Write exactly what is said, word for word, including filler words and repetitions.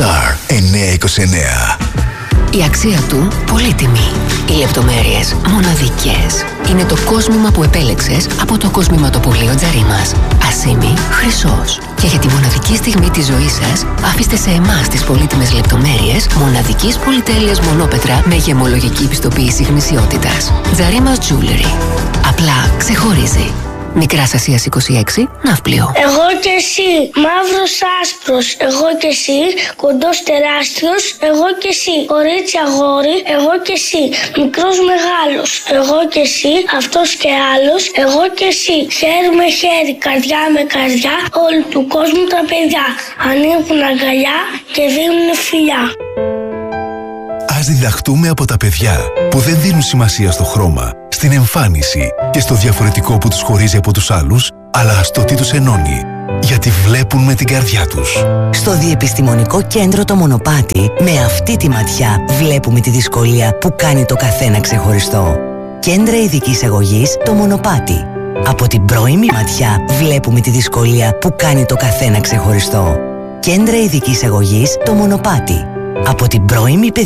Star εννιακόσια είκοσι εννέα. Η αξία του πολύτιμη. Οι λεπτομέρειες μοναδικές. Είναι το κόσμημα που επέλεξες από το κοσμηματοπωλείο Τζαρίμας. Ασίμι χρυσός. Και για τη μοναδική στιγμή της ζωής σας, αφήστε σε εμάς τις πολύτιμες λεπτομέρειες μοναδικής πολυτέλειας μονόπετρα με γεμολογική πιστοποίηση γνησιότητας. Τζαρίμας Jewelry. Απλά ξεχωρίζει. Μικράς Ασίας είκοσι έξι, Ναύπλιο. Εγώ και εσύ, μαύρος άσπρος. Εγώ και εσύ, κοντός τεράστιος. Εγώ και εσύ, κορίτσι αγόρι. Εγώ και εσύ, μικρός μεγάλος. Εγώ και εσύ, αυτός και άλλος. Εγώ και εσύ, χέρι με χέρι, καρδιά με καρδιά. Όλου του κόσμου τα παιδιά ανοίγουν αγκαλιά και δίνουν φιλιά. Ας διδαχτούμε από τα παιδιά που δεν δίνουν σημασία στο χρώμα, στην εμφάνιση και στο διαφορετικό που τους χωρίζει από τους άλλους, αλλά στο τι τους ενώνει, γιατί βλέπουν με την καρδιά τους. Στο Διεπιστημονικό Κέντρο Το Μονοπάτι, με αυτή τη ματιά βλέπουμε τη δυσκολία που κάνει το καθένα ξεχωριστό. Κέντρα ειδικής αγωγής Το Μονοπάτι. Από την πρώιμη ματιά βλέπουμε τη δυσκολία που κάνει το καθένα ξεχωριστό. Κέντρα ειδικής αγωγής Το Μονοπάτι. Από την πρώιμη